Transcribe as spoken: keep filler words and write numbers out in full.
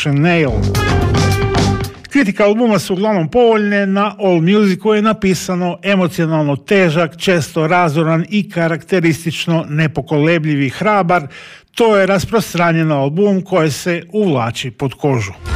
Inch Nail. Kritika albuma su uglavnom povoljne, na AllMusicu je napisano emocionalno težak, često razoran i karakteristično nepokolebljivi hrabar. To je rasprostranjeno album koji se uvlači pod kožu.